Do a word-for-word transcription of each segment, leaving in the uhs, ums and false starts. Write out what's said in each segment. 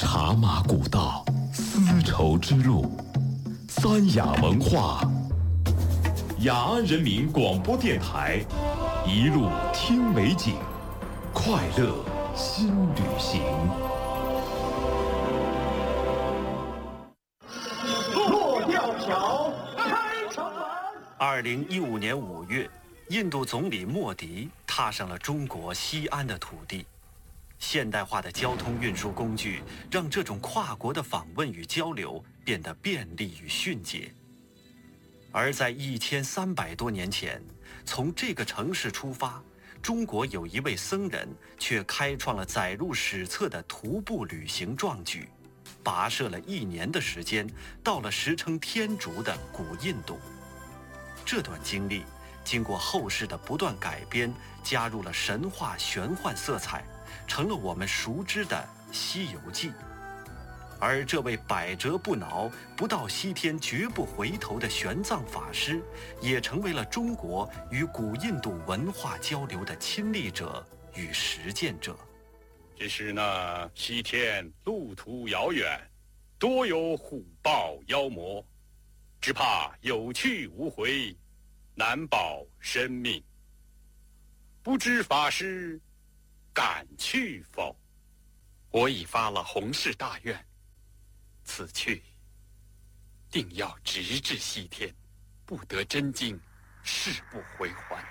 茶马古道，丝绸之路，三雅文化。雅安人民广播电台，一路听美景，快乐新旅行。 过吊桥，开城门。 二零一五年五月，印度总理莫迪踏上了中国西安的土地。现代化的交通运输工具让这种跨国的访问与交流变得便利与迅捷。而在一千三百多年前，从这个城市出发，中国有一位僧人却开创了载入史册的徒步旅行壮举，跋涉了一年的时间，到了时称天竺的古印度。这段经历经过后世的不断改编，加入了神话玄幻色彩，成了我们熟知的《西游记》。而这位百折不挠、不到西天绝不回头的玄奘法师，也成为了中国与古印度文化交流的亲历者与实践者。 只是那西天路途遥远，多有虎豹妖魔，只怕有去无回，难保生命。不知法师敢去否？ 我已发了弘誓大愿，此去定要直至西天，不得真经，誓不回还。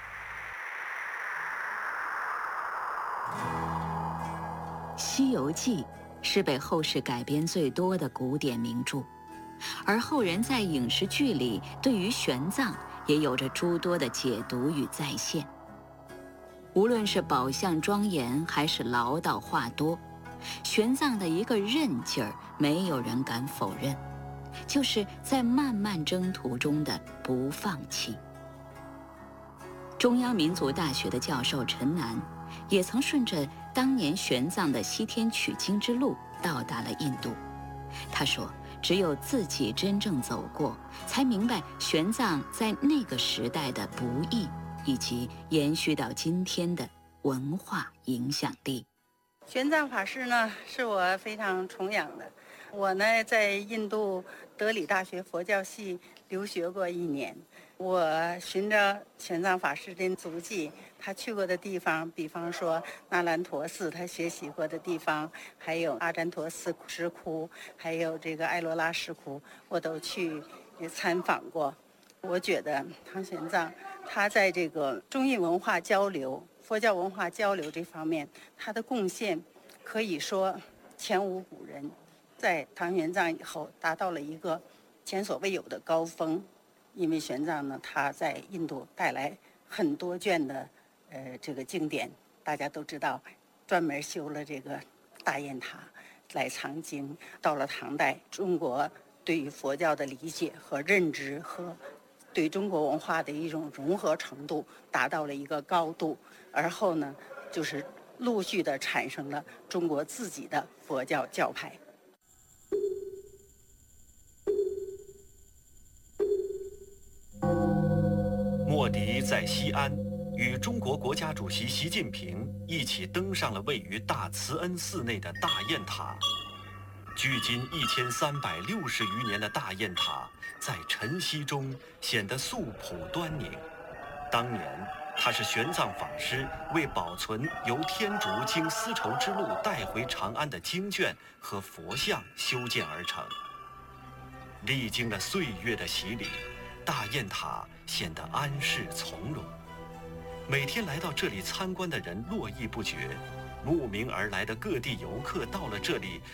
《西游记》是被后世改编最多的古典名著，而后人在影视剧里对于玄奘也有着诸多的解读与再现。无论是宝相庄严还是唠叨话多，玄奘的一个韧劲儿，没有人敢否认，就是在漫漫征途中的不放弃。中央民族大学的教授陈南也曾顺着当年玄奘的西天取经之路到达了印度。他说，只有自己真正走过，才明白玄奘在那个时代的不易，以及延续到今天的文化影响力。 玄奘法师呢，是我非常崇仰的。我呢，在印度德里大学佛教系留学过一年。我循着玄奘法师的足迹，他去过的地方，比方说那兰陀寺，他学习过的地方，还有阿占陀寺石窟，还有这个艾罗拉石窟，我都去参访过。我觉得唐玄奘他在这个中印文化交流、佛教文化交流这方面，他的贡献可以说前无古人，在唐玄奘以后达到了一个前所未有的高峰。因为玄奘呢，他在印度带来很多卷的呃这个经典，大家都知道，专门修了这个大雁塔来藏经。到了唐代，中国对于佛教的理解和认知和对中国文化的一种融合程度达到了一个高度，而后呢，就是陆续的产生了中国自己的佛教教派。 莫迪在西安与中国国家主席习近平一起登上了位于大慈恩寺内的大雁塔。距今一千三百六十余年的大雁塔，在晨曦中显得素朴端宁。当年，它是玄奘法师为保存由天竺经丝绸之路带回长安的经卷和佛像修建而成。历经了岁月的洗礼，大雁塔显得安适从容。每天来到这里参观的人络绎不绝，慕名而来的各地游客到了这里，